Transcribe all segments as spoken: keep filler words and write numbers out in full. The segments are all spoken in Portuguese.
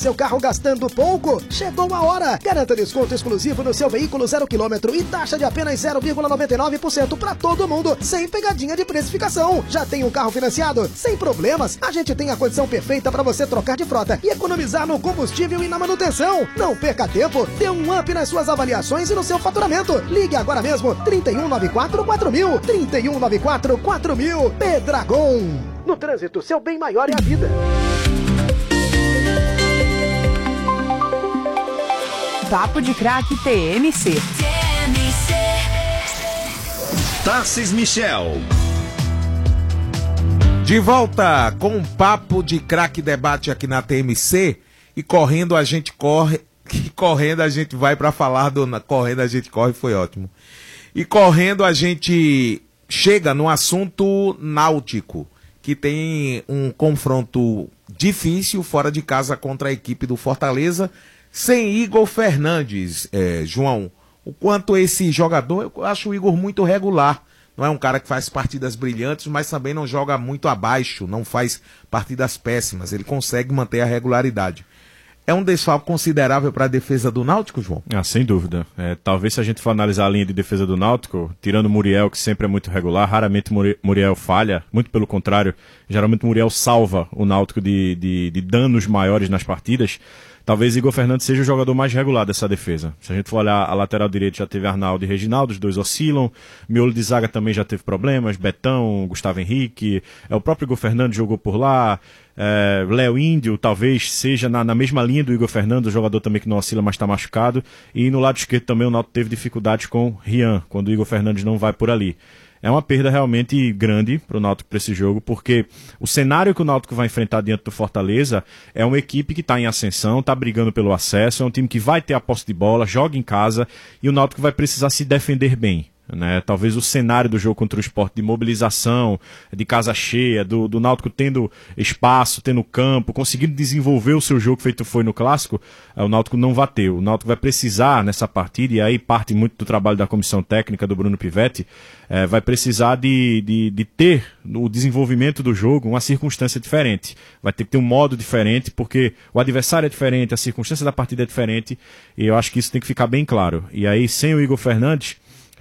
Seu carro gastando pouco? Chegou a hora! Garanta desconto exclusivo no seu veículo zero quilômetro e taxa de apenas zero vírgula noventa e nove por cento para todo mundo, sem pegadinha de precificação. Já tem um carro financiado? Sem problemas, a gente tem a condição perfeita para você trocar de frota e economizar no combustível e na manutenção. Não perca tempo, dê um up nas suas avaliações e no seu faturamento. Ligue agora mesmo, trinta e um noventa e quatro, quatro mil, trinta e um noventa e quatro, quatro mil. Pedragon. No trânsito, seu bem maior é a vida. Papo de Craque T M C. Tarcis Michel. De volta com um Papo de Craque Debate aqui na T M C. E correndo a gente corre. E correndo a gente vai para falar do. Correndo a gente corre, foi ótimo. E correndo a gente chega no assunto náutico, que tem um confronto difícil fora de casa contra a equipe do Fortaleza. Sem Igor Fernandes, é, João, o quanto esse jogador, eu acho o Igor muito regular. Não é um cara que faz partidas brilhantes, mas também não joga muito abaixo, não faz partidas péssimas. Ele consegue manter a regularidade. É um desfalque considerável para a defesa do Náutico, João? Ah, sem dúvida. É, talvez se a gente for analisar a linha de defesa do Náutico, tirando o Muriel, que sempre é muito regular, raramente o Muriel falha, muito pelo contrário, geralmente o Muriel salva o Náutico de, de, de danos maiores nas partidas. Talvez Igor Fernandes seja o jogador mais regular dessa defesa. Se a gente for olhar a lateral direita, já teve Arnaldo e Reginaldo, os dois oscilam. Miolo de zaga também já teve problemas. Betão, Gustavo Henrique, é, o próprio Igor Fernandes jogou por lá. É, Léo Índio talvez seja na, na mesma linha do Igor Fernandes, o jogador também que não oscila, mas está machucado. E no lado esquerdo também o Náutico teve dificuldades com Rian, quando o Igor Fernandes não vai por ali. É uma perda realmente grande para o Náutico para esse jogo, porque o cenário que o Náutico vai enfrentar diante do Fortaleza é uma equipe que está em ascensão, está brigando pelo acesso, é um time que vai ter a posse de bola, joga em casa, e o Náutico vai precisar se defender bem. Né? Talvez o cenário do jogo contra o Sport, de mobilização, de casa cheia, do, do Náutico tendo espaço, tendo campo, conseguindo desenvolver o seu jogo feito foi no Clássico, o Náutico não vai ter. O Náutico vai precisar nessa partida, e aí parte muito do trabalho da comissão técnica do Bruno Pivetti, é, vai precisar de, de, de ter no desenvolvimento do jogo uma circunstância diferente. Vai ter que ter um modo diferente, porque o adversário é diferente, a circunstância da partida é diferente, e eu acho que isso tem que ficar bem claro. E aí, sem o Igor Fernandes,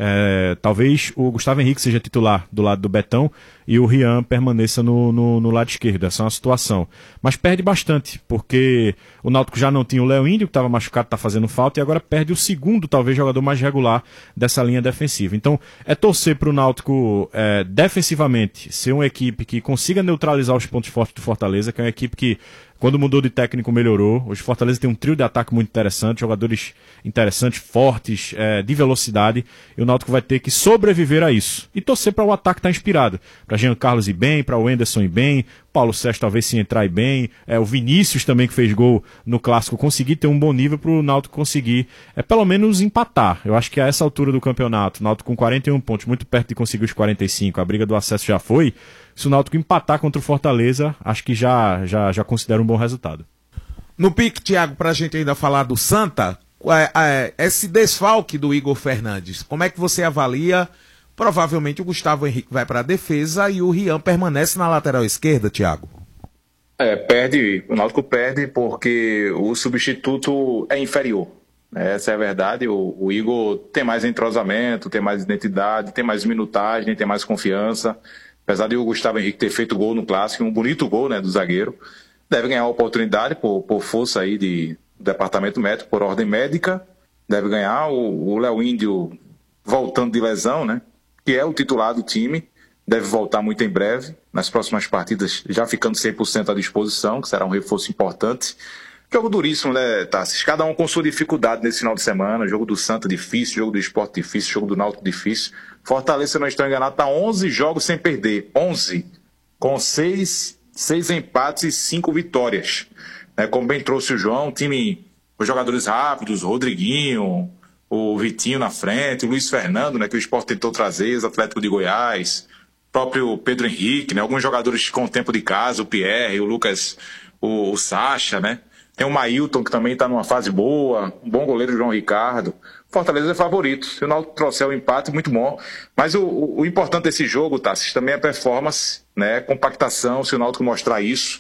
É, talvez o Gustavo Henrique seja titular do lado do Betão e o Rian permaneça no, no, no lado esquerdo. Essa é uma situação. Mas perde bastante, porque o Náutico já não tinha o Léo Índio, que estava machucado, está fazendo falta, e agora perde o segundo, talvez, jogador mais regular dessa linha defensiva. Então, é torcer para o Náutico, é, defensivamente, ser uma equipe que consiga neutralizar os pontos fortes do Fortaleza, que é uma equipe que, quando mudou de técnico, melhorou. Hoje o Fortaleza tem um trio de ataque muito interessante, jogadores interessantes, fortes, é, de velocidade, e o Náutico vai ter que sobreviver a isso. E torcer para o ataque estar inspirado. Para Jean Carlos ir bem, para o Wenderson ir bem, Paulo Sérgio talvez se entrar ir bem, é, o Vinícius também, que fez gol no Clássico, conseguir ter um bom nível para o Náutico conseguir, é, pelo menos empatar. Eu acho que a essa altura do campeonato, o Náutico com quarenta e um pontos, muito perto de conseguir os quarenta e cinco, a briga do acesso já foi. Se o Náutico empatar contra o Fortaleza, acho que já, já, já considero um bom resultado. No pique, Thiago, para a gente ainda falar do Santa, é, é, esse desfalque do Igor Fernandes, como é que você avalia? Provavelmente o Gustavo Henrique vai para a defesa e o Rian permanece na lateral esquerda, Thiago. É, perde, o Náutico perde porque o substituto é inferior. Essa é a verdade. O, o Igor tem mais entrosamento, tem mais identidade, tem mais minutagem, tem mais confiança. Apesar de o Gustavo Henrique ter feito gol no Clássico, um bonito gol, né, do zagueiro, deve ganhar a oportunidade por, por força aí de, do departamento médico, por ordem médica, deve ganhar. O Léo Índio voltando de lesão, né, que é o titular do time, deve voltar muito em breve, nas próximas partidas já ficando cem por cento à disposição, que será um reforço importante. Jogo duríssimo, né, Tarcis? Cada um com sua dificuldade nesse final de semana. Jogo do Santa difícil, jogo do Sport difícil, jogo do Náutico difícil. Fortaleza, se eu não estou enganado, está onze jogos sem perder. onze. Com seis, seis empates e cinco vitórias. É, como bem trouxe o João, um time com jogadores rápidos, Rodriguinho, o Vitinho na frente, o Luiz Fernando, né, que o Sport tentou trazer, os Atlético de Goiás, o próprio Pedro Henrique, né, alguns jogadores com tempo de casa, o Pierre, o Lucas, o, o Sacha, né? Tem o Mailton, que também está numa fase boa, um bom goleiro, João Ricardo. Fortaleza é favorito. Se o Náutico trouxer o empate, muito bom. Mas o, o, o importante desse jogo, Tassis, também é a performance, né? Compactação, se o Náutico mostrar isso.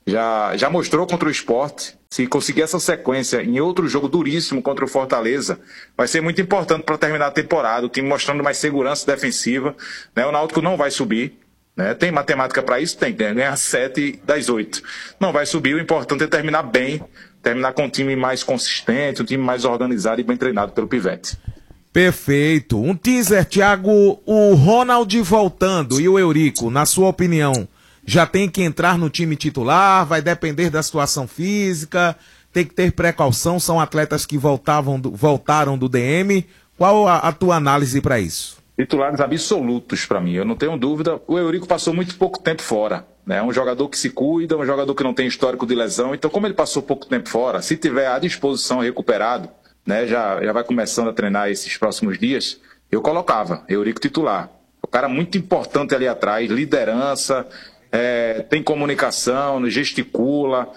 já, já mostrou contra o Sport. Se conseguir essa sequência em outro jogo duríssimo contra o Fortaleza, vai ser muito importante para terminar a temporada, o time mostrando mais segurança defensiva, né? O Náutico não vai subir, né? Tem matemática para isso? Tem, tem, ganhar sete das oito. Não vai subir, o importante é terminar bem, terminar com um time mais consistente, um time mais organizado e bem treinado pelo Pivete. Perfeito. Um teaser, Thiago, o Ronald voltando e o Eurico, na sua opinião, já tem que entrar no time titular, vai depender da situação física, tem que ter precaução, são atletas que voltavam do, voltaram do D M. Qual a, a tua análise para isso? Titulares absolutos para mim, eu não tenho dúvida. O Eurico passou muito pouco tempo fora, né? É um jogador que se cuida, um jogador que não tem histórico de lesão, então como ele passou pouco tempo fora, se tiver à disposição recuperado, né, já, já vai começando a treinar esses próximos dias, eu colocava Eurico titular. O cara muito importante ali atrás, liderança, É, tem comunicação, gesticula,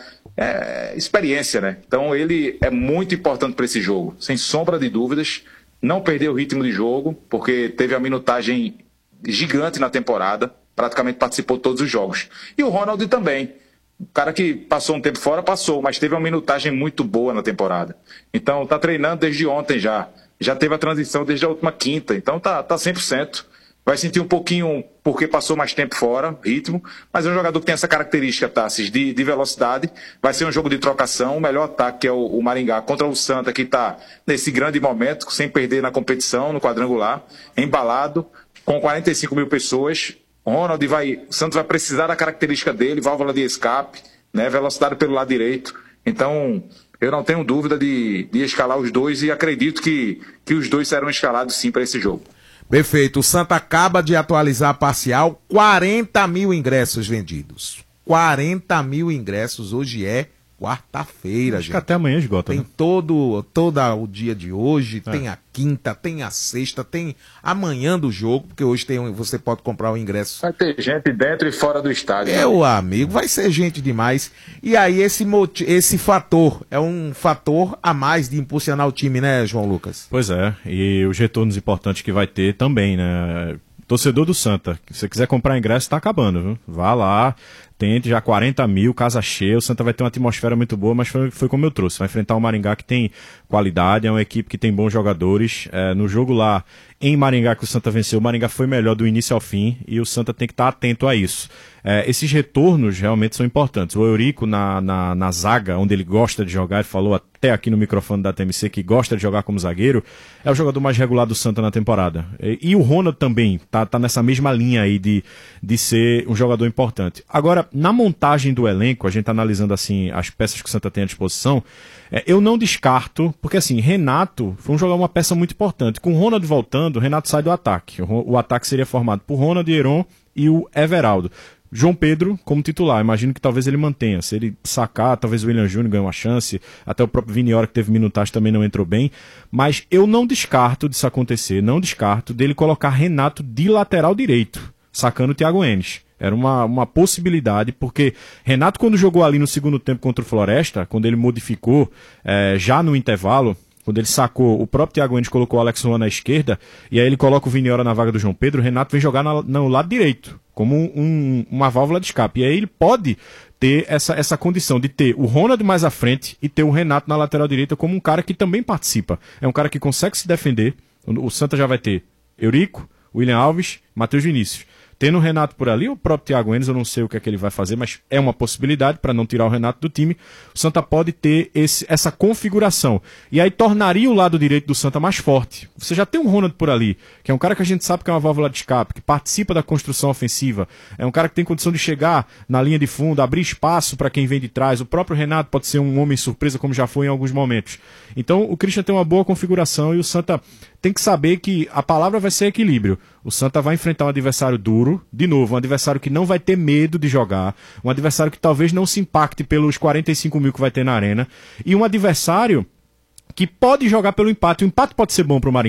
é, experiência, né? Então ele é muito importante para esse jogo, sem sombra de dúvidas. Não perdeu o ritmo de jogo, porque teve a minutagem gigante na temporada, praticamente participou de todos os jogos. E o Ronald também, o cara que passou um tempo fora, passou, mas teve uma minutagem muito boa na temporada. Então tá treinando desde ontem já, já teve a transição desde a última quinta, então tá, tá cem por cento. Vai sentir um pouquinho porque passou mais tempo fora, ritmo, mas é um jogador que tem essa característica, Tassis, de, de velocidade. Vai ser um jogo de trocação, o melhor ataque é o, o Maringá contra o Santa, que está nesse grande momento, sem perder na competição, no quadrangular, embalado, com quarenta e cinco mil pessoas. O Ronald vai, o Santos vai precisar da característica dele, válvula de escape, né, velocidade pelo lado direito. Então, eu não tenho dúvida de, de escalar os dois e acredito que, que os dois serão escalados sim para esse jogo. Perfeito, o Santa acaba de atualizar a parcial, quarenta mil ingressos vendidos. quarenta mil ingressos, hoje é quarta-feira, Acho gente. que até amanhã esgota, Tem né? todo, todo o dia de hoje, É. tem a quinta, tem a sexta, tem amanhã do jogo, porque hoje tem um, você pode comprar o ingresso. Vai ter gente dentro e fora do estádio. né? Meu amigo, vai ser gente demais. E aí esse, moti- esse fator, é um fator a mais de impulsionar o time, né, João Lucas? Pois é, e os retornos importantes que vai ter também, né? Torcedor do Santa, se você quiser comprar ingresso, tá acabando, viu? Vá lá, tente já quarenta mil, casa cheia, o Santa vai ter uma atmosfera muito boa, mas foi, foi como eu trouxe, vai enfrentar o Maringá que tem qualidade, é uma equipe que tem bons jogadores, é, no jogo lá em Maringá que o Santa venceu, o Maringá foi melhor do início ao fim e o Santa tem que estar atento a isso. É, esses retornos realmente são importantes. O Eurico na, na, na zaga, onde ele gosta de jogar, ele falou até aqui no microfone da T M C que gosta de jogar como zagueiro, é o jogador mais regular do Santa na temporada. E, e o Ronald também tá, tá nessa mesma linha aí de, de ser um jogador importante. Agora, na montagem do elenco, a gente tá analisando assim as peças que o Santa tem à disposição, é, eu não descarto, porque assim, Renato foi um jogador, uma peça muito importante. Com o Ronald voltando, o Renato sai do ataque. O, o ataque seria formado por Ronald, Heron e o Everaldo. João Pedro como titular, imagino que talvez ele mantenha. Se ele sacar, talvez o William Júnior ganhe uma chance. Até o próprio Viniora, que teve minutagem, também não entrou bem. Mas eu não descarto disso acontecer, não descarto dele colocar Renato de lateral direito, sacando o Thiago Enes. Era uma, uma possibilidade, porque Renato, quando jogou ali no segundo tempo contra o Floresta, quando ele modificou é, já no intervalo, quando ele sacou, o próprio Thiago Enes colocou o Alex Juan na esquerda, e aí ele coloca o Viniora na vaga do João Pedro, o Renato vem jogar na, no lado direito, como um, uma válvula de escape. E aí ele pode ter essa, essa condição de ter o Ronald mais à frente e ter o Renato na lateral direita como um cara que também participa. É um cara que consegue se defender. O, o Santa já vai ter Eurico, William Alves, Matheus Vinícius. Tendo o Renato por ali, o próprio Thiago Enes, eu não sei o que é que ele vai fazer, mas é uma possibilidade para não tirar o Renato do time. O Santa pode ter esse, essa configuração. E aí tornaria o lado direito do Santa mais forte. Você já tem um Ronald por ali, que é um cara que a gente sabe que é uma válvula de escape, que participa da construção ofensiva. É um cara que tem condição de chegar na linha de fundo, abrir espaço para quem vem de trás. O próprio Renato pode ser um homem surpresa, como já foi em alguns momentos. Então o Christian tem uma boa configuração e o Santa tem que saber que a palavra vai ser equilíbrio. O Santa vai enfrentar um adversário duro, de novo, um adversário que não vai ter medo de jogar, um adversário que talvez não se impacte pelos quarenta e cinco mil que vai ter na arena, e um adversário que pode jogar pelo empate. O empate pode ser bom para o Maringá.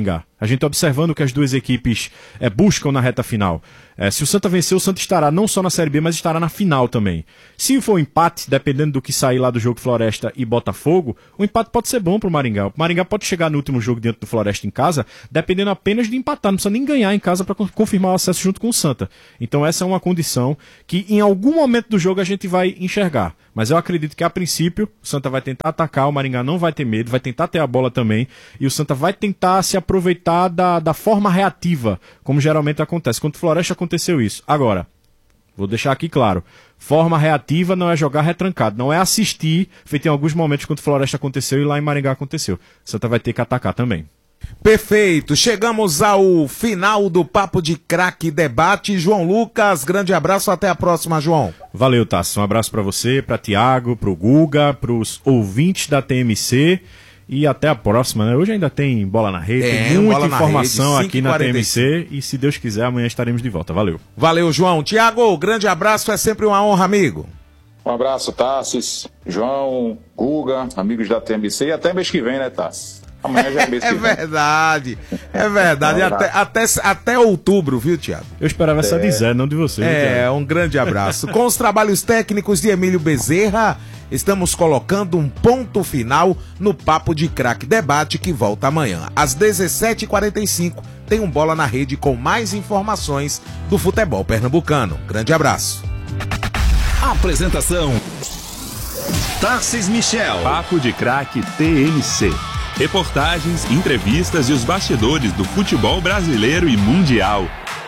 A gente observando o que as duas equipes é, buscam na reta final. É, se o Santa vencer, o Santa estará não só na Série B, mas estará na final também. Se for um empate, dependendo do que sair lá do jogo Floresta e Botafogo, o empate pode ser bom pro Maringá. O Maringá pode chegar no último jogo diante do Floresta em casa, dependendo apenas de empatar. Não precisa nem ganhar em casa para confirmar o acesso junto com o Santa. Então essa é uma condição que em algum momento do jogo a gente vai enxergar. Mas eu acredito que a princípio o Santa vai tentar atacar, o Maringá não vai ter medo, vai tentar ter a bola também, e o Santa vai tentar se aproveitar da, da forma reativa, como geralmente acontece. Contra o Floresta aconteceu isso. Agora, vou deixar aqui claro, forma reativa não é jogar retrancado, não é assistir, feito em alguns momentos quando o Floresta aconteceu e lá em Maringá aconteceu. O Santa vai ter que atacar também. Perfeito, chegamos ao final do Papo de Craque Debate. João Lucas, grande abraço, até a próxima, João. Valeu, Tassi, um abraço pra você, pra Tiago, pro Guga, pros ouvintes da T M C e até a próxima, né? Hoje ainda tem bola na rede, tem, tem muita informação rede, aqui na T M C e se Deus quiser amanhã estaremos de volta, valeu. Valeu, João. Tiago, grande abraço, é sempre uma honra, amigo. Um abraço, Tassis, João, Guga, amigos da T M C e até mês que vem, né, Tassis? Amanhã já é mês que é vem. verdade, é verdade. É até, até, até outubro, viu, Tiago? Eu esperava essa de Zé, não de você. É, um grande abraço. Com os trabalhos técnicos de Emílio Bezerra, estamos colocando um ponto final no Papo de Craque Debate, que volta amanhã. Às dezessete e quarenta e cinco, tem um Bola na Rede com mais informações do futebol pernambucano. Grande abraço. Apresentação: Tarcis Michel. Papo de Craque T M C. Reportagens, entrevistas e os bastidores do futebol brasileiro e mundial.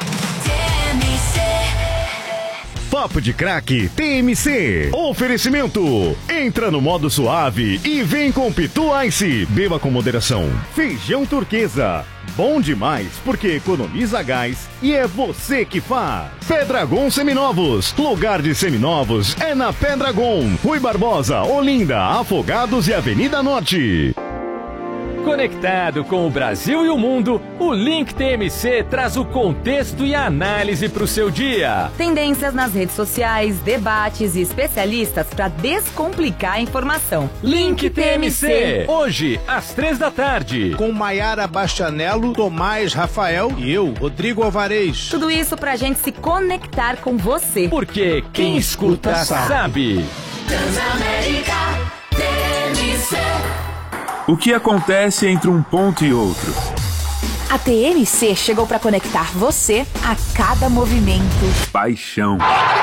Papo de Craque T M C. Oferecimento. Entra no modo suave e vem com Pitu Ice. Beba com moderação. Feijão turquesa. Bom demais porque economiza gás e é você que faz. Pedragon Seminovos. Lugar de seminovos é na Pedragon. Rui Barbosa, Olinda, Afogados e Avenida Norte. Conectado com o Brasil e o mundo, o Link T M C traz o contexto e a análise para o seu dia. Tendências nas redes sociais, debates e especialistas para descomplicar a informação. Link T M C, hoje, às três da tarde. Com Maiara Bastianello, Tomás Rafael e eu, Rodrigo Alvarez. Tudo isso pra gente se conectar com você. Porque quem, quem escuta, escuta sabe. sabe. Transamérica T M C. O que acontece entre um ponto e outro? A T M C chegou para conectar você a cada movimento. Paixão.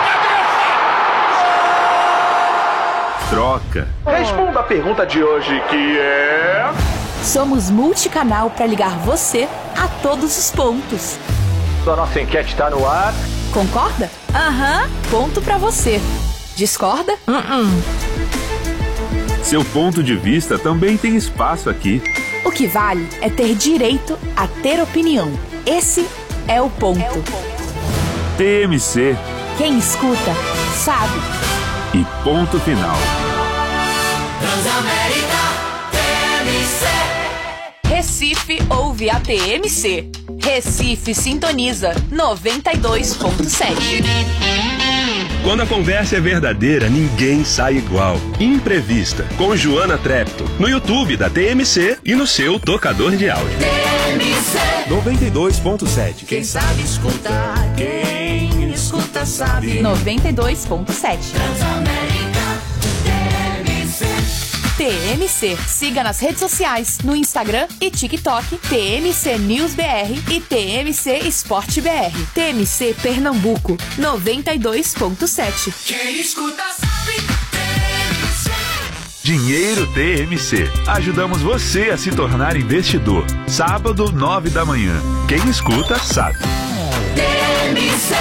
Troca. Responda a pergunta de hoje, que é... Somos multicanal para ligar você a todos os pontos. A nossa enquete está no ar. Concorda? Aham. Ponto para você. Discorda? Uh-uh. Seu ponto de vista também tem espaço aqui. O que vale é ter direito a ter opinião. Esse é o ponto. É o ponto. T M C. Quem escuta, sabe. E ponto final. Transamérica T M C. Recife ouve a T M C. Recife sintoniza noventa e dois ponto sete. Quando a conversa é verdadeira, ninguém sai igual. Imprevista, com Joana Trepto, no YouTube da T M C e no seu tocador de áudio. T M C noventa e dois ponto sete. Quem sabe escutar, quem escuta sabe. noventa e dois ponto sete. Transamérica T M C. T M C. Siga nas redes sociais, no Instagram e TikTok, T M C News B R e T M C Esporte B R. T M C Pernambuco, noventa e dois ponto sete. Quem escuta sabe. T M C. Dinheiro T M C. Ajudamos você a se tornar investidor. Sábado, nove da manhã. Quem escuta, sabe. T M C.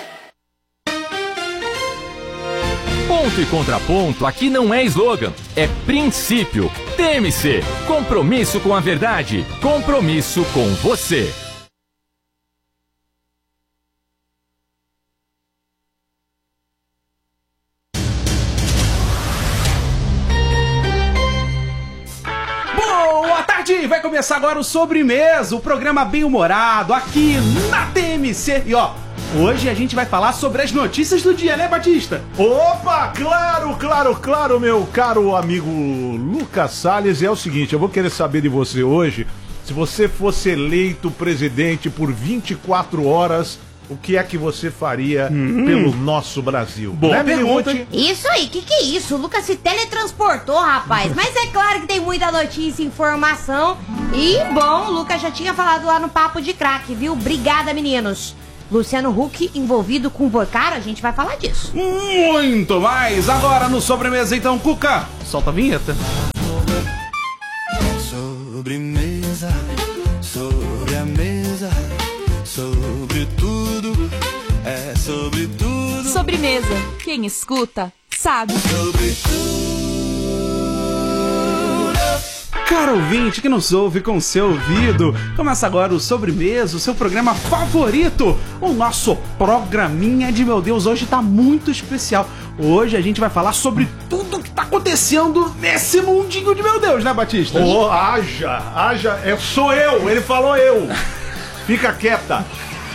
Ponto e contraponto aqui não é slogan, é princípio. T M C, compromisso com a verdade, compromisso com você. Boa tarde! Vai começar agora o Sobremesa, o programa bem-humorado aqui na T M C. E ó, hoje a gente vai falar sobre as notícias do dia, né, Batista? Opa, claro, claro, claro, meu caro amigo Lucas Salles. É o seguinte, eu vou querer saber de você hoje Se você fosse eleito presidente por vinte e quatro horas, o que é que você faria hum. pelo nosso Brasil? Boa né, pergunta. Isso aí, que que é isso? O Lucas se teletransportou, rapaz. Mas é claro que tem muita notícia e informação. E, bom, o Lucas já tinha falado lá no Papo de Craque, viu? Obrigada, meninos. Luciano Huck envolvido com o Porcaro, a gente vai falar disso. Muito mais agora no Sobremesa, então, Cuca. Solta a vinheta. Sobremesa, sobre a mesa, sobre tudo, é sobre tudo. Sobremesa, quem escuta, sabe. Sobre tudo. Cara ouvinte que nos ouve com seu ouvido, começa agora o Sobremesa, o seu programa favorito, o nosso programinha de meu Deus, hoje tá muito especial. Hoje a gente vai falar sobre tudo que tá acontecendo nesse mundinho de meu Deus, né, Batista? Ô, oh, haja, haja, é, sou eu, ele falou eu. Fica quieta.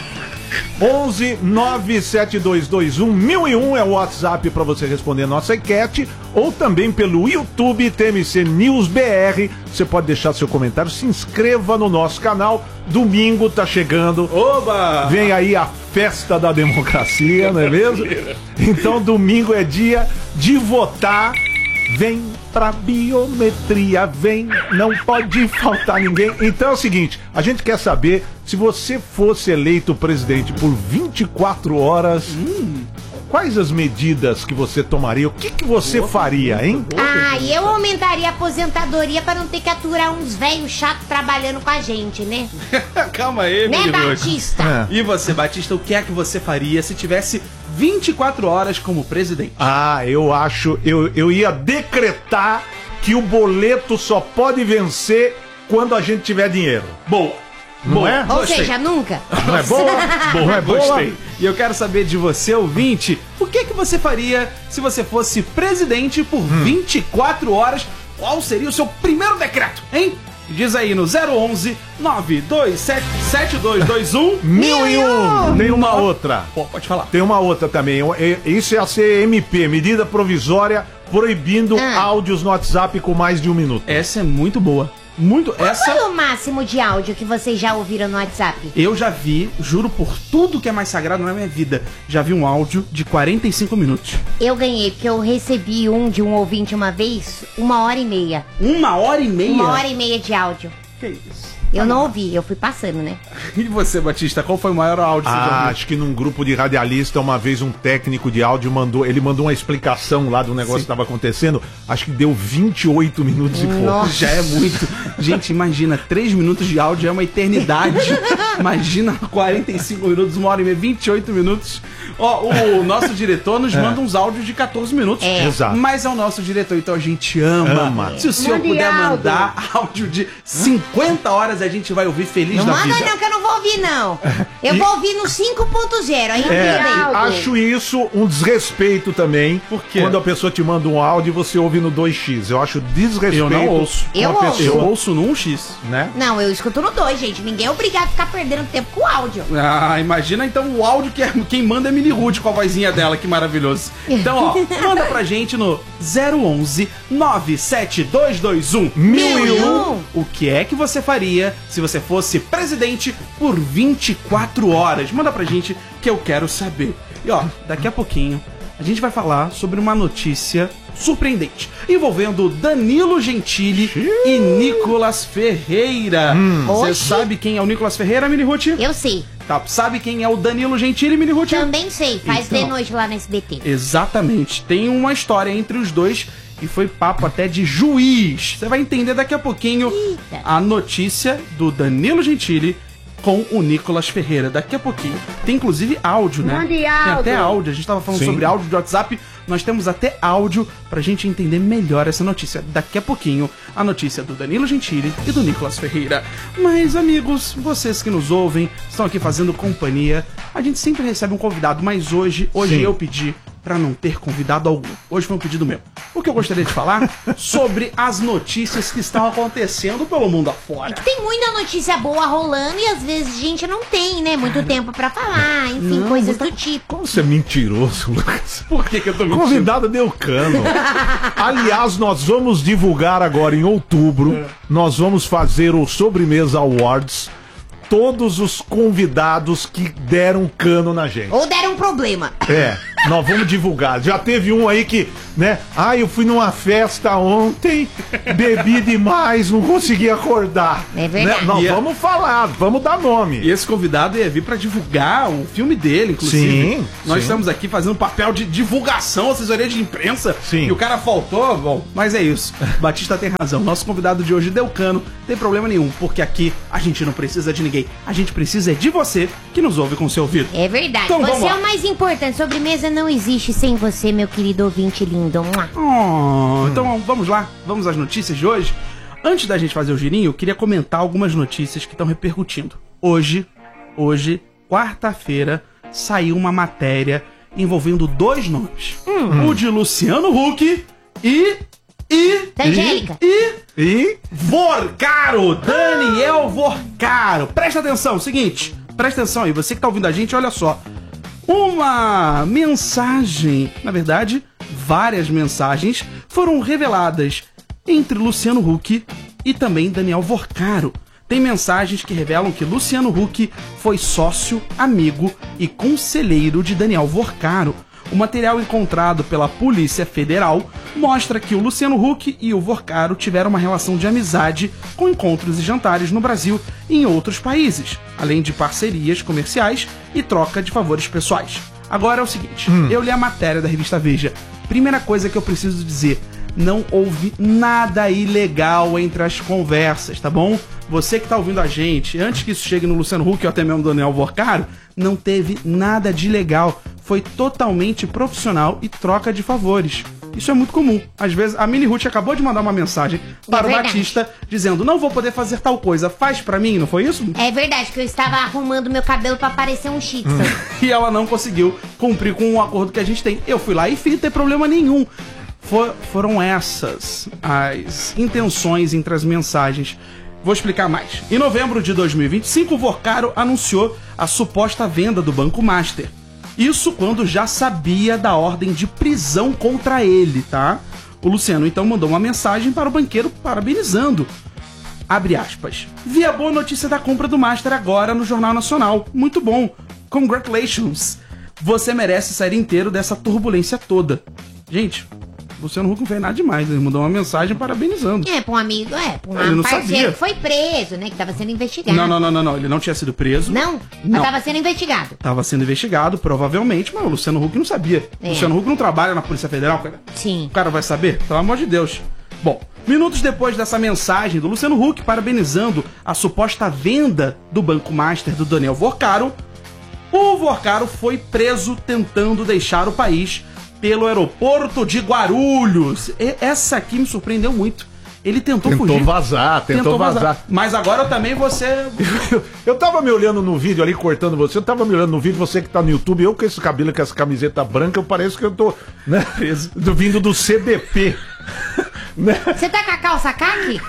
onze nove sete dois dois um mil e um é o WhatsApp para você responder a nossa enquete, ou também pelo YouTube T M C News B R. Você pode deixar seu comentário, se inscreva no nosso canal. Domingo tá chegando. Oba! Vem aí a festa da democracia, não é mesmo? Então domingo é dia de votar. Vem pra biometria, vem, não pode faltar ninguém. Então é o seguinte, a gente quer saber, se você fosse eleito presidente por vinte e quatro horas, hum. quais as medidas que você tomaria? O que, que você boa, faria, hein? Ah, eu aumentaria a aposentadoria pra não ter que aturar uns velhos chatos trabalhando com a gente, né? Calma aí, né, Batista? É. E você, Batista, o que é que você faria se tivesse vinte e quatro horas como presidente? Ah, eu acho, eu, eu ia decretar que o boleto só pode vencer quando a gente tiver dinheiro. Boa. Não boa. é? Ou Gostei. seja, nunca. Não é boa? Não é boa? Gostei. E eu quero saber de você, ouvinte, o que que você faria se você fosse presidente por hum. vinte e quatro horas? Qual seria o seu primeiro decreto, hein? Diz aí no zero onze nove dois sete sete dois dois um mil e um. Tem uma outra. Pô, pode falar. Tem uma outra também. Isso é a C M P, medida provisória proibindo ah. áudios no WhatsApp com mais de um minuto. Essa é muito boa. Muito. Qual essa... foi o máximo de áudio que vocês já ouviram no WhatsApp? Eu já vi, juro por tudo que é mais sagrado na minha vida, já vi um áudio de quarenta e cinco minutos. Eu ganhei, porque eu recebi um de um ouvinte uma vez, uma hora e meia. Uma hora e meia? Uma hora e meia de áudio. Que isso? Eu não ouvi, eu fui passando, né? E você, Batista, qual foi o maior áudio que ah, você já ouviu? Acho que num grupo de radialista, uma vez um técnico de áudio mandou, ele mandou uma explicação lá do negócio Sim. que estava acontecendo, acho que deu vinte e oito minutos e pouco. Já é muito. Gente, imagina, três minutos de áudio é uma eternidade. Imagina quarenta e cinco minutos, uma hora e meia, vinte e oito minutos. Ó, o nosso diretor nos é. manda uns áudios de quatorze minutos. É. Exato. Mas é o nosso diretor, então a gente ama. ama. Se o senhor Mande puder áudio. mandar áudio de cinquenta horas, a gente vai ouvir feliz não da vida. vida. Não manda não, que eu não vou ouvir não. Eu e... vou ouvir no cinco ponto zero. Aí eu é, acho isso um desrespeito também. Por quê? Quando a pessoa te manda um áudio e você ouve no dois x. Eu acho desrespeito. Eu não ouço. Eu ouço. ouço. Eu ouço no um x. Né? Não, eu escuto no dois, gente. Ninguém é obrigado a ficar perdendo tempo com o áudio. Ah, imagina então o áudio que é, quem manda é Mini Ruth com a vozinha dela, que maravilhoso. Então, ó, manda pra gente no zero onze nove sete dois dois um mil e um. O que é que você faria se você fosse presidente por vinte e quatro horas? Manda pra gente que eu quero saber. E ó, daqui a pouquinho a gente vai falar sobre uma notícia surpreendente envolvendo Danilo Gentili Xiii. e Nicolas Ferreira. Você hum. sabe quem é o Nicolas Ferreira, Mini Ruth? Eu sei. Tá, sabe quem é o Danilo Gentili, Mini Ruth? Também sei, faz então, de noite lá no S B T. Exatamente, tem uma história entre os dois e foi papo até de juiz. Você vai entender daqui a pouquinho Eita. a notícia do Danilo Gentili com o Nicolas Ferreira. Daqui a pouquinho. Tem inclusive áudio, né? Mande Tem áudio. até áudio. A gente tava falando Sim. sobre áudio de WhatsApp. Nós temos até áudio pra gente entender melhor essa notícia. Daqui a pouquinho, a notícia do Danilo Gentili e do Nicolas Ferreira. Mas, amigos, vocês que nos ouvem, estão aqui fazendo companhia. A gente sempre recebe um convidado, mas hoje, hoje Sim. eu pedi pra não ter convidado algum. Hoje foi um pedido meu. O que eu gostaria de falar sobre as notícias que estão acontecendo pelo mundo afora. É que tem muita notícia boa rolando e às vezes a gente não tem, né? Muito tempo pra falar, enfim, Não, coisas muita- do tipo. Como você é mentiroso, Lucas? Por que, que eu tô mentindo? Convidado deu cano. Aliás, nós vamos divulgar agora em outubro, nós vamos fazer o Sobremesa Awards. Todos os convidados que deram cano na gente. Ou deram um problema. É, nós vamos divulgar. Já teve um aí que, né? Ah, eu fui numa festa ontem, bebi demais, não consegui acordar. É verdade. Né? Nós E a- vamos falar, vamos dar nome. E esse convidado ia vir pra divulgar o filme dele, inclusive. Sim, Nós sim. estamos aqui fazendo papel de divulgação, assessoria de imprensa. Sim. E o cara faltou, bom, mas é isso. Batista tem razão. Nosso convidado de hoje deu cano, não tem problema nenhum, porque aqui a gente não precisa de ninguém. A gente precisa é de você que nos ouve com seu ouvido. É verdade. Então, vamos você é lá. o mais importante. Sobremesa não existe sem você, meu querido ouvinte lindo. Mua. Oh, então vamos lá, vamos às notícias de hoje. Antes da gente fazer o girinho, eu queria comentar algumas notícias que estão repercutindo. Hoje, hoje, quarta-feira, saiu uma matéria envolvendo dois nomes. O de Luciano Huck e... E... Da Angélica. E... E... Vorcaro! Daniel Vorcaro! Presta atenção, seguinte, presta atenção aí, você que tá ouvindo a gente, olha só. Uma mensagem, na verdade, várias mensagens foram reveladas entre Luciano Huck e também Daniel Vorcaro. Tem mensagens que revelam que Luciano Huck foi sócio, amigo e conselheiro de Daniel Vorcaro. O material encontrado pela Polícia Federal mostra que o Luciano Huck e o Vorcaro tiveram uma relação de amizade com encontros e jantares no Brasil e em outros países, além de parcerias comerciais e troca de favores pessoais. Agora é o seguinte, eu li a matéria da revista Veja. Primeira coisa que eu preciso dizer, não houve nada ilegal entre as conversas, tá bom? Você que tá ouvindo a gente, antes que isso chegue no Luciano Huck ou até mesmo no Daniel Vorcaro, não teve nada de ilegal. Foi totalmente profissional e troca de favores. Isso é muito comum. Às vezes, a Mini Ruth acabou de mandar uma mensagem para o verdade. Batista dizendo, não vou poder fazer tal coisa, faz pra mim, não foi isso? É verdade que eu estava arrumando meu cabelo pra parecer um shih tzu. E ela não conseguiu cumprir com o acordo que a gente tem. Eu fui lá e fiz, não tem problema nenhum. For- foram essas as intenções entre as mensagens. Vou explicar mais. Em novembro de dois mil e vinte e cinco, o Vorcaro anunciou a suposta venda do Banco Master. Isso quando já sabia da ordem de prisão contra ele, tá? O Luciano então mandou uma mensagem para o banqueiro parabenizando. Abre aspas. Vi a boa notícia da compra do Master agora no Jornal Nacional. Muito bom. Congratulations. Você merece sair inteiro dessa turbulência toda. Gente, o Luciano Huck não fez nada demais. Ele mandou uma mensagem parabenizando. É, pra um amigo, é, pra Ele um não parceiro sabia. que foi preso, né? Que tava sendo investigado. Não, não, não, não, não. Ele não tinha sido preso. Não? Não. Mas tava sendo investigado. Tava sendo investigado, provavelmente, mas o Luciano Huck não sabia. É. O Luciano Huck não trabalha na Polícia Federal, cara. Sim. O cara vai saber? Pelo amor de Deus. Bom, minutos depois dessa mensagem do Luciano Huck parabenizando a suposta venda do Banco Master do Daniel Vorcaro, o Vorcaro foi preso tentando deixar o país pelo aeroporto de Guarulhos. E essa aqui me surpreendeu muito. Ele tentou, Tentou fugir. vazar, tentou vazar. Mas agora eu também você... Eu tava me olhando no vídeo ali, cortando você, eu tava me olhando no vídeo, você que tá no YouTube, eu com esse cabelo, com essa camiseta branca, eu pareço que eu tô, né, do- vindo do C B P. Né? Você tá com a calça caqui?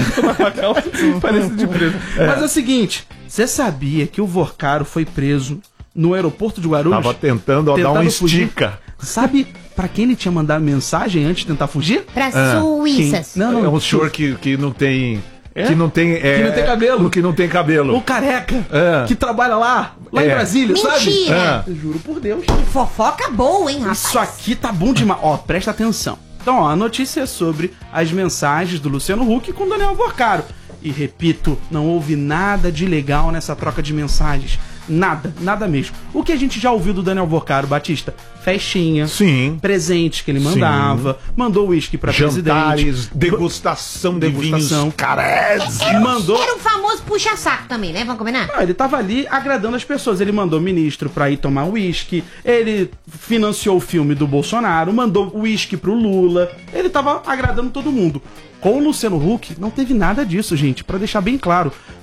Parece de preso. Mas é o seguinte, você sabia que o Vorcaro foi preso no aeroporto de Guarulhos? Tava tentando, ó, dar uma fugir? estica. Sabe pra quem ele tinha mandado mensagem antes de tentar fugir? Pra Ah, Suíças. Não, não, É um senhor que, que não tem... É? Que não tem... É, Que não tem cabelo. Que não tem cabelo. O careca, É. que trabalha lá, lá em É. Brasília, sabe? Mentira. Eu juro por Deus. Fofoca boa, hein, rapaz? Isso aqui tá bom demais. Ó, presta atenção. Então, ó, a notícia é sobre as mensagens do Luciano Huck com Daniel Vorcaro. E repito, não houve nada de legal nessa troca de mensagens. Nada, nada mesmo. O que a gente já ouviu do Daniel Vorcaro, Batista? Festinha, Sim. presente que ele mandava, mandou uísque pra Jantares, presidente, degustação de degustação. vinhos carésimos. mandou... Era um famoso puxa-saco também, né? Vamos combinar? Ah, ele tava ali agradando as pessoas. Ele mandou ministro pra ir tomar uísque, ele financiou o filme do Bolsonaro, mandou uísque pro Lula. Ele tava agradando todo mundo. Com o Luciano Huck, não teve nada disso, gente, pra deixar bem claro.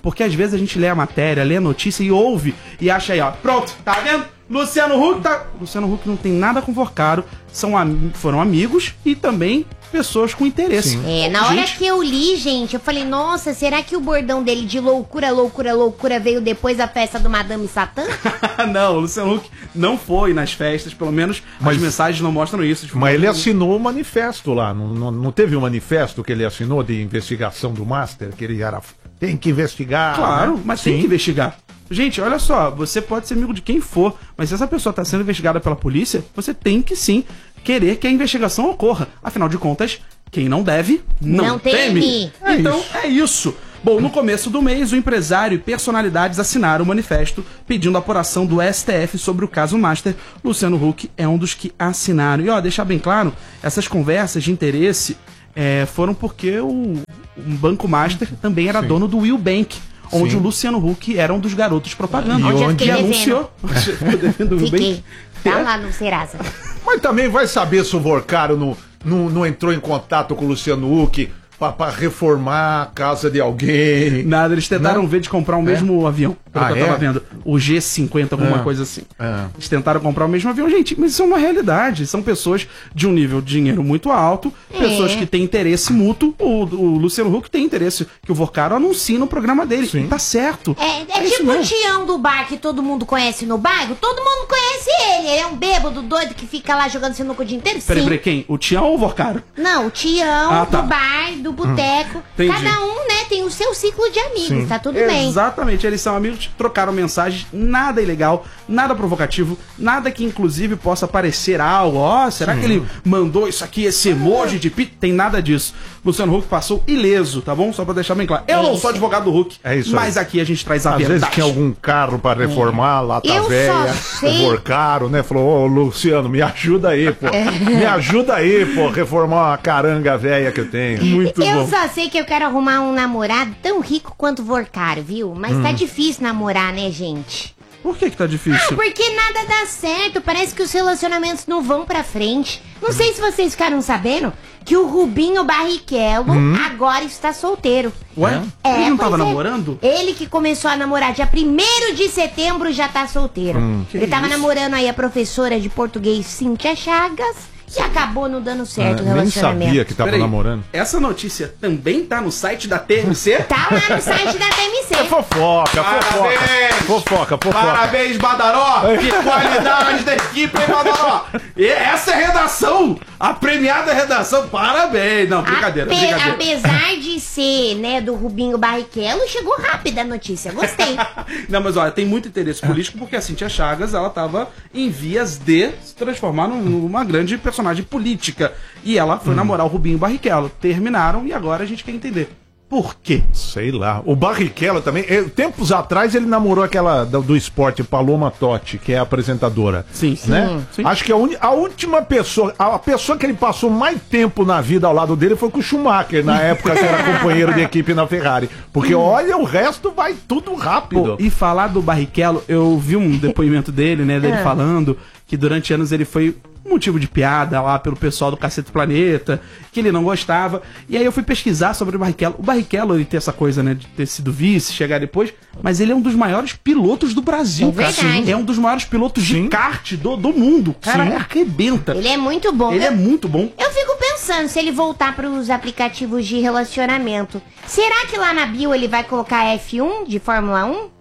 Porque às vezes a gente lê a matéria, lê a notícia e ouve e acha aí, ó, pronto, tá vendo? Luciano Huck tá... Luciano Huck não tem nada com Vorcaro, são am... foram amigos e também pessoas com interesse. Sim. É, na hora gente... que eu li, gente, eu falei, nossa, será que o bordão dele de loucura, loucura, loucura veio depois da festa do Madame Satã? Não, o Luciano Huck não foi nas festas, pelo menos Mas- as mensagens não mostram isso. Tipo, Mas ele assinou o manifesto lá, não, não, não teve um manifesto que ele assinou de investigação do Master, que ele era... Tem que investigar. Claro, né? mas Sim. tem que investigar. Gente, olha só, você pode ser amigo de quem for, mas se essa pessoa está sendo investigada pela polícia, você tem que sim querer que a investigação ocorra. Afinal de contas, quem não deve, não, Não teme. teme. É então, isso. é isso. Bom, no começo do mês, o empresário e personalidades assinaram o manifesto pedindo a apuração do S T F sobre o caso Master. Luciano Huck é um dos que assinaram. E ó, deixar bem claro, essas conversas de interesse é, foram porque o, o Banco Master também era Sim. dono do Will Bank, onde Sim. o Luciano Huck era um dos garotos propaganda. E Onde eu onde fiquei anunciou. Ficou devendo o Will Fiquei. Bank. Tá lá no Serasa. Mas também vai saber se o Vorcaro não, não, não entrou em contato com o Luciano Huck pra, pra reformar a casa de alguém. Nada, eles tentaram Não? ver de comprar o mesmo avião. Pelo Ah, que eu tava é? vendo. O G cinquenta, alguma É. coisa assim. É. Eles tentaram comprar o mesmo avião. Gente, mas isso é uma realidade. São pessoas de um nível de dinheiro muito alto, É. pessoas que têm interesse mútuo. O, o Luciano Huck tem interesse que o Vorcaro anuncie no programa dele. Sim. E tá certo. É, é, isso tipo o mesmo. Tião do bar que todo mundo conhece no bairro. Todo mundo conhece ele. Ele é um bêbado doido que fica lá jogando sinuca o dia inteiro. Peraí, Sim. peraí, quem? O Tião ou o Vorcaro? Não, o Tião Ah, tá. do bar, do boteco. entendi. Cada um, né, tem o seu ciclo de amigos. Sim. Tá tudo bem. Exatamente, eles são amigos, trocaram mensagens, nada ilegal, nada provocativo, nada que inclusive possa parecer algo. Ó, será que ele mandou isso aqui, esse emoji de pit? Tem nada disso. Luciano Huck passou ileso, tá bom? Só pra deixar bem claro. Eu É não isso. sou advogado do Huck, É isso mas aí. aqui a gente traz a Às verdade. vezes tinha algum carro pra reformar, lá tá Eu só velha, sei- o Vorcaro, né? Falou, ô Luciano, me ajuda aí, pô. Me ajuda aí, pô, reformar uma caranga velha que eu tenho. Muito eu bom. só sei que eu quero arrumar um namorado tão rico quanto o Vorcaro, viu? Mas tá difícil namorar, né, gente? Por que que tá difícil? Porque nada dá certo, parece que os relacionamentos não vão pra frente. Não sei se vocês ficaram sabendo que o Rubinho Barrichello agora está solteiro. Ué? É, ele não pois tava é. namorando? Ele que começou a namorar dia primeiro de setembro já tá solteiro. que Ele tava isso? namorando aí a professora de português Cíntia Chagas e acabou não dando certo o Nem relacionamento. sabia que tava Peraí, namorando. essa notícia também tá no site da T M C? Tá lá no site da T M C. É fofoca, Parabéns! fofoca. Fofoca, fofoca. Parabéns, Badaró! Que qualidade da equipe, hein, Badaró? E essa é a redação! A premiada redação, parabéns! Não, brincadeira, Ape- brincadeira. Apesar de ser, né, do Rubinho Barrichello, chegou rápida a notícia. Gostei. Não, mas olha, tem muito interesse político porque a Cíntia Chagas, ela tava em vias de se transformar num- numa grande personagem política. E ela foi namorar o Rubinho Barrichello. Terminaram e agora a gente quer entender. Por quê? Sei lá. O Barrichello também. eh, Tempos atrás ele namorou aquela do, do esporte, Paloma Totti, que é a apresentadora. Sim, Né? sim. Acho que a, uni- a última pessoa, a, a pessoa que ele passou mais tempo na vida ao lado dele foi com o Schumacher, na época que era companheiro de equipe na Ferrari. Porque olha, o resto vai tudo rápido. Pô, e falar do Barrichello, eu vi um depoimento dele, né, dele É. falando que durante anos ele foi motivo de piada lá pelo pessoal do Cacete Planeta, que ele não gostava. E aí eu fui pesquisar sobre o Barrichello. O Barrichello, ele tem essa coisa, né, de ter sido vice, chegar depois, mas ele é um dos maiores pilotos do Brasil, É cara. verdade. É um dos maiores pilotos Sim. de kart do, do mundo. O cara Sim. arrebenta. Ele é muito bom. Ele eu, é muito bom. eu fico pensando, se ele voltar pros aplicativos de relacionamento, será que lá na bio ele vai colocar F um de Fórmula um?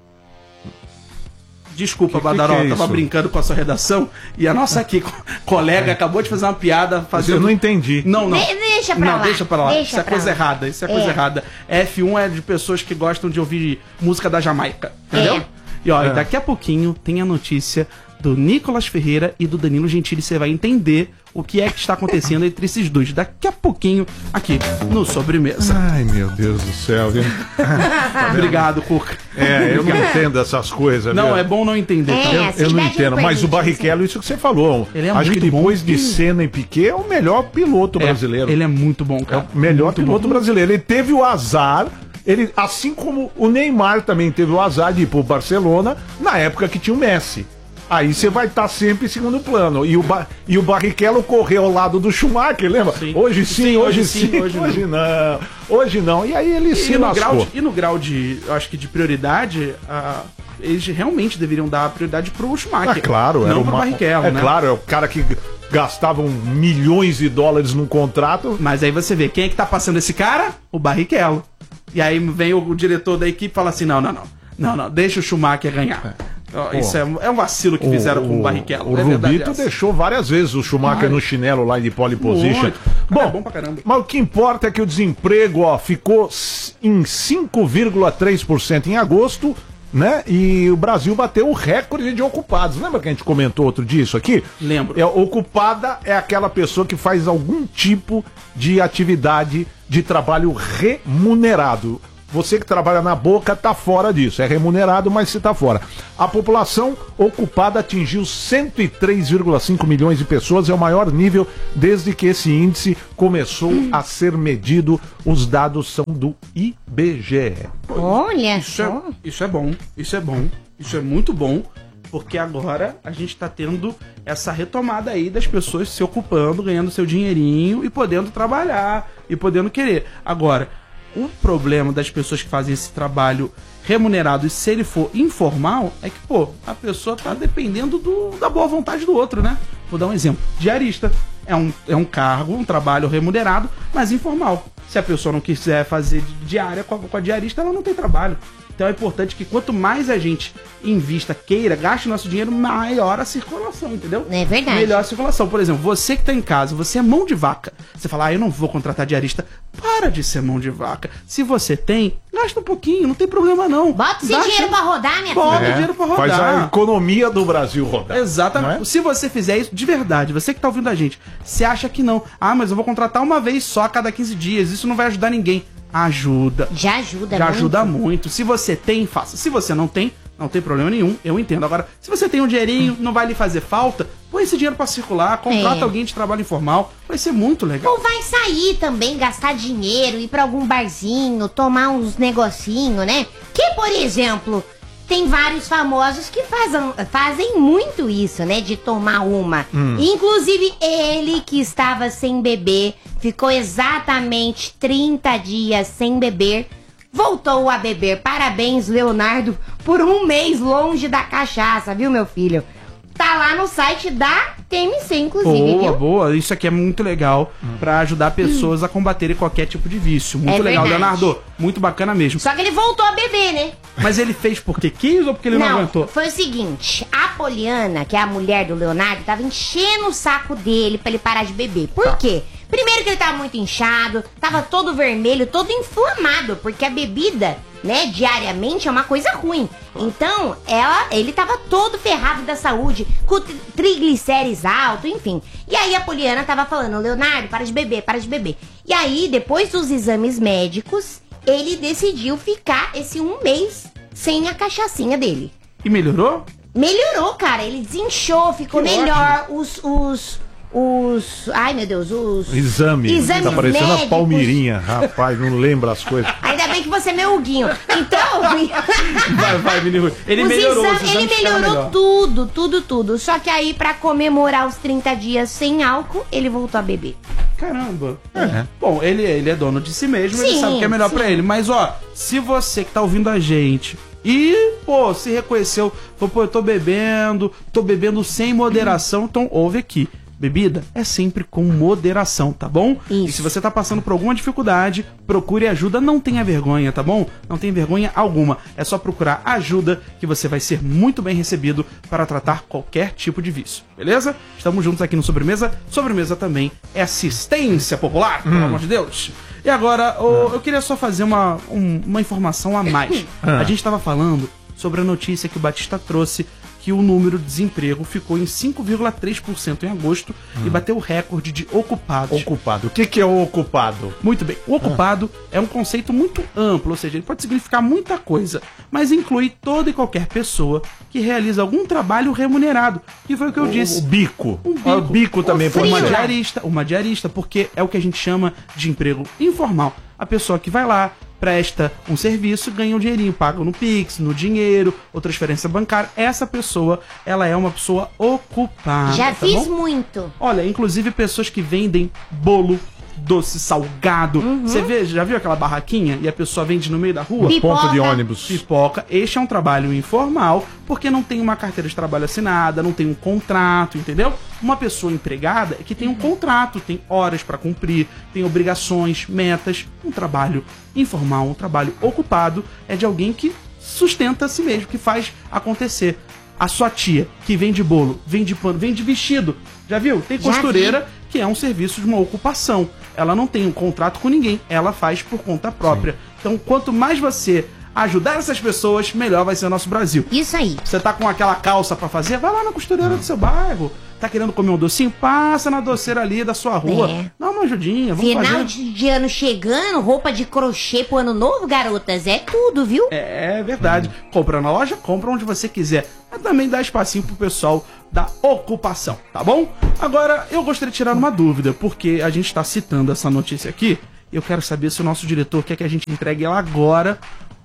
Desculpa, Que- que Badaró, que é eu tava isso? brincando com a sua redação e a nossa aqui, co- colega, acabou de fazer uma piada fazendo... Eu não entendi. Não, não. De- deixa pra não, lá, deixa pra lá. deixa isso é pra coisa lá. errada, isso é coisa É. errada. F um é de pessoas que gostam de ouvir música da Jamaica, entendeu? É. E ó, É. daqui a pouquinho tem a notícia do Nicolas Ferreira e do Danilo Gentili. Você vai entender o que é que está acontecendo entre esses dois. Daqui a pouquinho, aqui no Sobremesa. Ai, meu Deus do céu, viu? Obrigado, Cuca. É, eu não entendo essas coisas. Não, viu? é bom não entender. É, tá? Eu, se eu não tiver entendo, de mas o permite, Barrichello, isso que você falou. Ele é acho muito que depois bom. de Senna e Piquet é o melhor piloto É, brasileiro. Ele é muito bom, É cara. o melhor Muito piloto bom. brasileiro. Ele teve o azar, ele, assim como o Neymar também teve o azar de ir pro Barcelona na época que tinha o Messi. aí você vai estar sempre em segundo plano. E o, ba e o Barrichello correu ao lado do Schumacher, lembra? Sim. Hoje sim, sim hoje, hoje sim, sim, hoje, hoje não. não. Hoje não. E aí ele e, se e no lascou. Grau de, e no grau de, eu acho que de prioridade, a, eles realmente deveriam dar prioridade pro Schumacher. É claro. Não era pro uma, Barrichello, É né? claro, é o cara que gastavam milhões de dólares num contrato. Mas aí você vê, quem é que tá passando esse cara? O Barrichello. E aí vem o, o diretor da equipe e fala assim, não, não, não. Não, não, deixa o Schumacher ganhar. É. Isso é, é um vacilo que fizeram o, com o Barrichello. O é Rubito deixou várias vezes o Schumacher Ai. no chinelo lá de pole position. Bom, é bom pra caramba. Mas o que importa é que o desemprego ó, ficou em cinco vírgula três por cento em agosto, né? E o Brasil bateu o recorde de ocupados. Lembra que a gente comentou outro dia isso aqui? Lembro. É, ocupada é aquela pessoa que faz algum tipo de atividade de trabalho remunerado. Você que trabalha na boca tá fora disso. É remunerado, mas você tá fora. A população ocupada atingiu cento e três vírgula cinco milhões de pessoas. É o maior nível desde que esse índice começou hum. a ser medido. Os dados são do I B G E. Olha isso só. É, isso é bom. Isso é bom. Isso é muito bom. Porque agora a gente tá tendo essa retomada aí das pessoas se ocupando, ganhando seu dinheirinho e podendo trabalhar e podendo querer. Agora, o problema das pessoas que fazem esse trabalho remunerado, e se ele for informal, é que, pô, a pessoa tá dependendo do, da boa vontade do outro, né? Vou dar um exemplo. Diarista. É um, é um cargo, um trabalho remunerado, mas informal. Se a pessoa não quiser fazer diária com a, com a diarista, ela não tem trabalho. Então é importante que quanto mais a gente invista, queira, gaste nosso dinheiro, maior a circulação, entendeu? É verdade. Melhor a circulação. Por exemplo, você que tá em casa, você é mão de vaca. Você fala, ah, eu não vou contratar diarista. Para de ser mão de vaca. Se você tem, gasta um pouquinho, não tem problema não. Bota esse Gasta... dinheiro pra rodar, minha Bota filha. o dinheiro pra rodar. Faz a economia do Brasil rodar. Exatamente. É? Se você fizer isso de verdade, você que tá ouvindo a gente, você acha que não. Ah, mas eu vou contratar uma vez só a cada quinze dias, isso não vai ajudar ninguém. Ajuda. Já ajuda Já muito. ajuda muito. Se você tem, faça. Se você não tem, não tem problema nenhum, eu entendo. Agora, se você tem um dinheirinho, não vai lhe fazer falta, põe esse dinheiro pra circular, contrata É. alguém de trabalho informal, vai ser muito legal. Ou vai sair também, gastar dinheiro, ir pra algum barzinho, tomar uns negocinho, né? Que, por exemplo, tem vários famosos que fazem, fazem muito isso, né? De tomar uma. Hum. Inclusive, ele que estava sem beber, ficou exatamente trinta dias sem beber, voltou a beber. Parabéns, Leonardo, por um mês longe da cachaça, viu, meu filho? Tá lá no site da T M C, inclusive, Boa, viu? boa. Isso aqui é muito legal pra ajudar pessoas a combaterem qualquer tipo de vício. Muito É legal, verdade. Leonardo. Muito bacana mesmo. Só que ele voltou a beber, né? Mas ele fez porque quis ou porque ele não, Não, aguentou? foi o seguinte, a Poliana, que é a mulher do Leonardo, tava enchendo o saco dele pra ele parar de beber. Por Tá. quê? Primeiro que ele tava muito inchado, tava todo vermelho, todo inflamado, porque a bebida, né, diariamente é uma coisa ruim. Então, ela, ele tava todo ferrado da saúde, com tri- triglicérides alto, enfim. E aí a Poliana tava falando, Leonardo, para de beber, para de beber. E aí, depois dos exames médicos, ele decidiu ficar esse um mês sem a cachaçinha dele. E melhorou? Melhorou, cara. Ele desinchou, ficou Que melhor. Os, os, os... Ai, meu Deus, os... Exame. Exames Tá parecendo médicos. a Palmirinha. Rapaz, não lembra as coisas. Ainda bem que você é meu Huguinho. Então... Vai, vai, menino. Ele os melhorou. exames- os exames ele ficaram melhorou melhor. tudo, tudo, tudo. Só que aí, pra comemorar os trinta dias sem álcool, ele voltou a beber. Caramba. É. Bom, ele, ele é dono de si mesmo, ele Sim, sabe o que é melhor sim. pra ele. Mas, ó, se você que tá ouvindo a gente e, pô, se reconheceu, falou, pô, eu tô bebendo, tô bebendo sem moderação, então ouve aqui. Bebida é sempre com moderação, tá bom? Isso. E se você tá passando por alguma dificuldade, procure ajuda, não tenha vergonha, tá bom? Não tenha vergonha alguma. É só procurar ajuda que você vai ser muito bem recebido para tratar qualquer tipo de vício, beleza? Estamos juntos aqui no Sobremesa. Sobremesa também é assistência popular, pelo Hum. amor de Deus. E agora, ô, eu queria só fazer uma, um- uma informação a mais. Ah. A gente tava falando sobre a notícia que o Batista trouxe que o número de desemprego ficou em cinco vírgula três por cento em agosto e bateu o recorde de ocupados. Ocupado. O que, que é o ocupado? Muito bem. O ocupado é um conceito muito amplo, ou seja, ele pode significar muita coisa, mas inclui toda e qualquer pessoa que realiza algum trabalho remunerado, que foi o que eu O- disse. o bico. Um bico. Ah, o bico também Uma pode ser. diarista, uma diarista, porque é o que a gente chama de emprego informal. A pessoa que vai lá, presta um serviço, ganha um dinheirinho, paga no Pix, no dinheiro, ou transferência bancária. Essa pessoa, ela é uma pessoa ocupada. Já tá fiz bom? muito. Olha, inclusive pessoas que vendem bolo, doce salgado. Você Uhum. vê, já viu aquela barraquinha e a pessoa vende no meio da rua? Pipoca. Ponto de ônibus. Pipoca. Este é um trabalho informal, porque não tem uma carteira de trabalho assinada, não tem um contrato, entendeu? Uma pessoa empregada é que tem um contrato, tem horas pra cumprir, tem obrigações, metas. Um trabalho informal, um trabalho ocupado é de alguém que sustenta a si mesmo, que faz acontecer. A sua tia, que vende bolo, vende pano, vende vestido. Já viu? Tem Já costureira, vi. que é um serviço de uma ocupação. Ela não tem um contrato com ninguém, ela faz por conta própria. Então, quanto mais você ajudar essas pessoas, melhor vai ser o nosso Brasil. Isso aí. Você tá com aquela calça pra fazer? Vai lá na costureira do seu bairro. Tá querendo comer um docinho? Passa na doceira ali da sua rua. É. Dá uma ajudinha, vamos Final fazer. de, de ano chegando, roupa de crochê pro ano novo, garotas. É tudo, viu? É verdade. Compra na loja, compra onde você quiser. Mas também dá espacinho pro pessoal da ocupação, tá bom? Agora, eu gostaria de tirar uma dúvida, porque a gente tá citando essa notícia aqui. Eu quero saber se o nosso diretor quer que a gente entregue ela agora.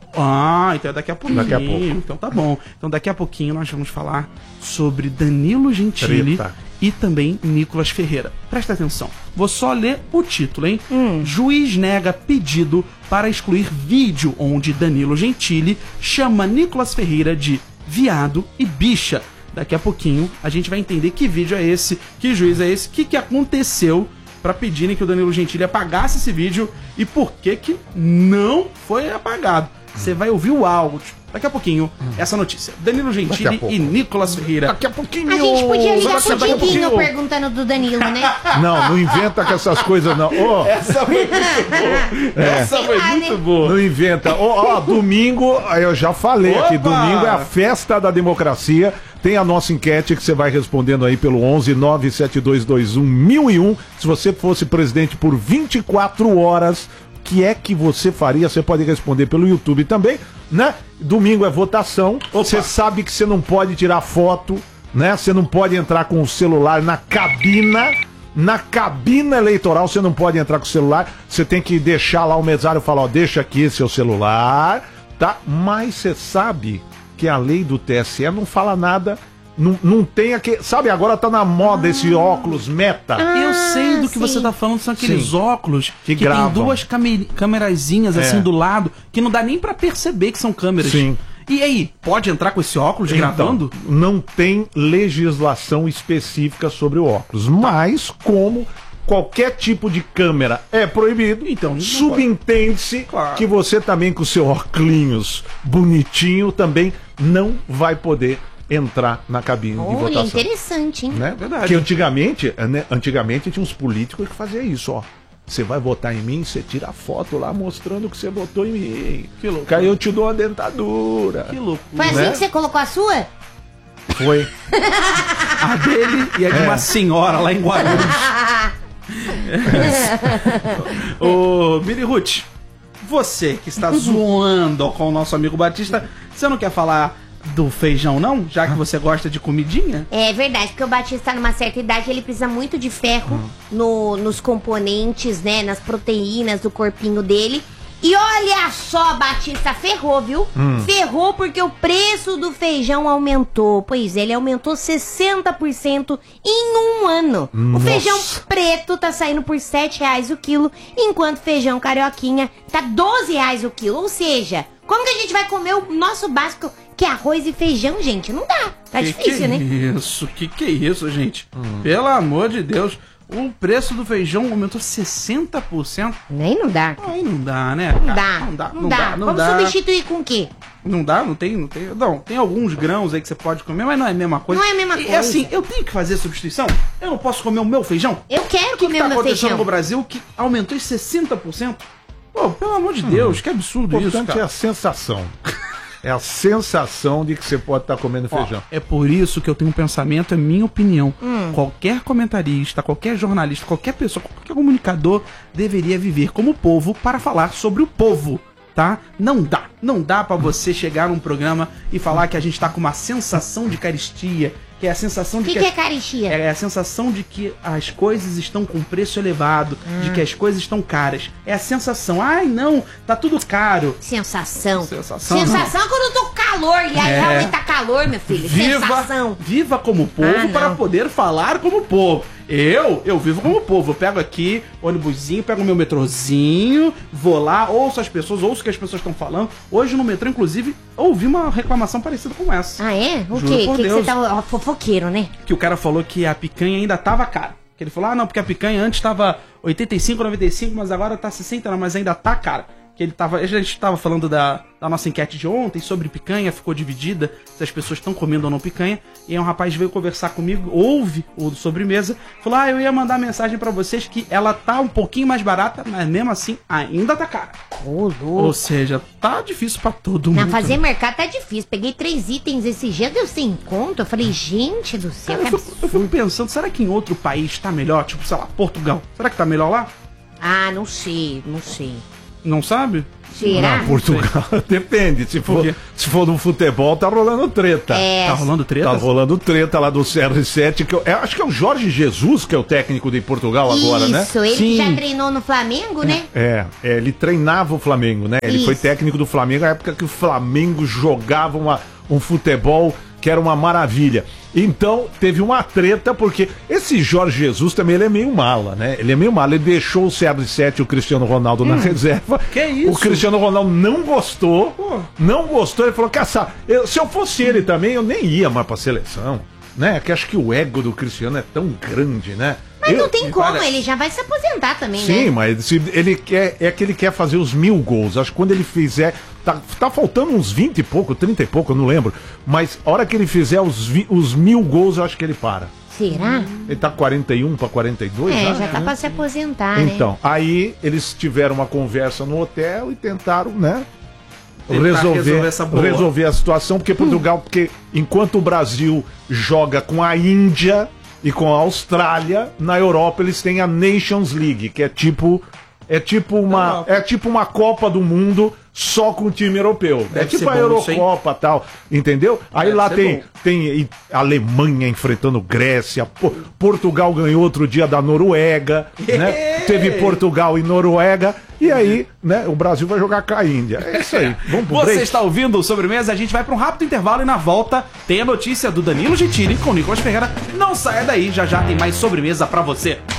Ah, então é daqui a pouquinho. Daqui a pouco. Então tá bom. Então daqui a pouquinho nós vamos falar sobre Danilo Gentili Treta. e também Nicolas Ferreira. Presta atenção. Vou só ler o título, hein? Juiz nega pedido para excluir vídeo onde Danilo Gentili chama Nicolas Ferreira de viado e bicha. Daqui a pouquinho a gente vai entender que vídeo é esse, que juiz é esse, o que, que aconteceu para pedirem que o Danilo Gentili apagasse esse vídeo e por que que não foi apagado. Você vai ouvir o áudio. Daqui a pouquinho, essa notícia. Danilo Daqui a Gentili pouco. e Nicolas Ferreira. Daqui a pouquinho. A gente podia ligar Daqui a pro Tiquinho pouquinho. perguntando do Danilo, né? Não, não inventa com essas coisas, não. Ô, Essa foi muito boa. É. Essa foi Sei lá, muito né? boa. não inventa. Ó, ó, domingo, eu já falei aqui, Opa! domingo é a festa da democracia. Tem a nossa enquete que você vai respondendo aí pelo onze nove sete dois dois um mil e um. Se você fosse presidente por vinte e quatro horas, o que é que você faria? Você pode responder pelo YouTube também, né? Domingo é votação. Você sabe que você não pode tirar foto, né? Você não pode entrar com o celular na cabina. Na cabina eleitoral você não pode entrar com o celular. Você tem que deixar lá o mesário falar, ó, deixa aqui seu celular, tá? Mas você sabe que a lei do T S E não fala nada. Não, não tem aquele. Sabe, agora tá na moda Ah. esse óculos meta. Eu sei do que sim. você tá falando, são aqueles Sim. óculos que, Que tem gravam. duas came- camerazinhas É. assim do lado, que não dá nem pra perceber que são câmeras. Sim. E aí, pode entrar com esse óculos gravando? Então, não tem legislação específica sobre o óculos, mas como qualquer tipo de câmera é proibido, Então, não subentende-se Claro. que você também com seu óculos bonitinho também não vai poder entrar na cabine de Olha, votação. interessante, hein? Né? Verdade. Porque antigamente, né, antigamente tinha uns políticos que faziam isso, ó. Você vai votar em mim, você tira a foto lá mostrando que você votou em mim. Que louco. Que aí eu te dou uma dentadura. Que louco. Foi assim Né? que você colocou a sua? Foi. A dele e a de É. uma senhora lá em Guarulhos. Ô, Miri Ruth, você que está zoando com o nosso amigo Batista, você não quer falar do feijão, não? Já que você gosta de comidinha? É verdade, porque o Batista tá numa certa idade, ele precisa muito de ferro no, nos componentes, né? Nas proteínas do corpinho dele. E olha só, Batista, ferrou, viu? Hum. Ferrou porque o preço do feijão aumentou. Pois é, ele aumentou sessenta por cento em um ano. Nossa. O feijão preto tá saindo por sete reais o quilo, enquanto o feijão carioquinha tá doze reais o quilo. Ou seja, como que a gente vai comer o nosso básico, que é arroz e feijão, gente? Não dá. Tá que difícil, que né? é isso? Que que é isso, gente? Pelo amor de Deus. O preço do feijão aumentou sessenta por cento. Nem não dá. Aí não dá, né? Não cara? dá, Não dá, não dá. não Vamos dá. substituir com o quê? Não dá, não tem, não tem. Não, tem alguns grãos aí que você pode comer, mas não é a mesma coisa. Não é a mesma E, coisa. assim, eu tenho que fazer substituição? Eu não posso comer o meu feijão? Eu quero O que, que comer tá o meu acontecendo feijão. no Brasil que aumentou em sessenta por cento? Pô, pelo amor de Deus, que absurdo O isso, importante é cara. a sensação. É a sensação de que você pode estar comendo Ó, feijão. é por isso que eu tenho um pensamento, é minha opinião. Hum. Qualquer comentarista, qualquer jornalista, qualquer pessoa, qualquer comunicador deveria viver como povo para falar sobre o povo, tá? Não dá. Não dá pra você chegar num programa e falar que a gente tá com uma sensação de caristia, que é a sensação O de que, que, que é caristia? é a sensação de que as coisas estão com preço elevado, Ah. de que as coisas estão caras. É a sensação, ai não, tá tudo caro. Sensação. Sensação. Sensação quando eu tô com calor. E aí É. realmente tá calor, meu filho. Viva, Sensação. viva como povo Ah, não. para poder falar como povo. Eu, eu vivo como povo. Eu pego aqui, ônibusinho, pego o meu metrozinho, vou lá, ouço as pessoas, ouço o que as pessoas estão falando. Hoje no metrô, inclusive, ouvi uma reclamação parecida com essa. Ah, é? O Juro quê? por Que, que Deus. você tá ó, fofoqueiro, né? Que o cara falou que a picanha ainda tava cara. Que ele falou, ah, não, porque a picanha antes tava oitenta e cinco, noventa e cinco, mas agora tá sessenta, mas ainda tá cara. Que ele tava, a gente tava falando da, da nossa enquete de ontem sobre picanha, ficou dividida se as pessoas estão comendo ou não picanha. E aí um rapaz veio conversar comigo, ouve o do sobremesa, falou, ah, eu ia mandar mensagem pra vocês que ela tá um pouquinho mais barata, mas mesmo assim ainda tá cara. Ô, louco. Ou seja, tá difícil pra todo mundo. Não, fazer mercado tá difícil. Peguei três itens esse dia, deu sem conta. Eu falei, gente do céu, Cara, que eu, fico, eu fico pensando, será que em outro país tá melhor? Tipo, sei lá, Portugal. Será que tá melhor lá? Ah, não sei, não sei. Não sabe? Será? Não, Portugal depende. Se for, se for no futebol, tá rolando treta. É. Tá rolando treta? Tá rolando treta lá do C R sete, que eu, eu acho que é o Jorge Jesus que é o técnico de Portugal agora, né? Isso, ele que já treinou no Flamengo, né? É, é, ele treinava o Flamengo, né? Ele Isso. foi técnico do Flamengo na época que o Flamengo jogava uma, um futebol que era uma maravilha. Então, teve uma treta, porque esse Jorge Jesus também ele é meio mala, né? Ele é meio mala. Ele deixou o C R sete e o Cristiano Ronaldo na reserva. Que isso? O Cristiano Ronaldo não gostou. Pô. Não gostou. Ele falou, caçar, eu, se eu fosse ele também, eu nem ia mais pra seleção. Né? Que acho que o ego do Cristiano é tão grande, né? Mas Eu- não tem como, parece. ele já vai se aposentar também, Sim, né? mas se ele quer, é que ele quer fazer os mil gols. Acho que quando ele fizer. Tá, tá faltando uns vinte e pouco, trinta e pouco, eu não lembro. Mas a hora que ele fizer os, vi- os mil gols, eu acho que ele para. Será? Ele tá quarenta e um para quarenta e dois, É, né? já tá pra se aposentar, né? Então, aí eles tiveram uma conversa no hotel e tentaram, né? Tentar Resolver, resolver essa bola. resolver a situação, porque Portugal, porque enquanto o Brasil joga com a Índia e com a Austrália, na Europa eles têm a Nations League, que é tipo é tipo uma é tipo uma Copa do Mundo só com o time europeu. Deve é tipo ser a bom isso, hein? Eurocopa e tal, entendeu? Aí Deve lá ser tem bom. tem e- Alemanha enfrentando Grécia, Pô, Portugal ganhou outro dia da Noruega, né? Teve Portugal e Noruega, e aí, né, o Brasil vai jogar com a Índia. É isso aí. Vamos pro Você break. está ouvindo o Sobremesa, a gente vai para um rápido intervalo e na volta tem a notícia do Danilo Gentili com o Nicolas Ferreira. Não saia daí, já já tem mais Sobremesa pra você.